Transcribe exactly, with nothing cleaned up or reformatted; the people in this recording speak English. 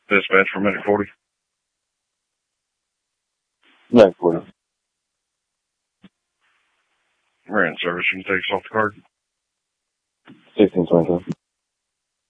Dispatch for minute forty. Minute forty. We're in service. You can take us off the card. sixteen twenty-two.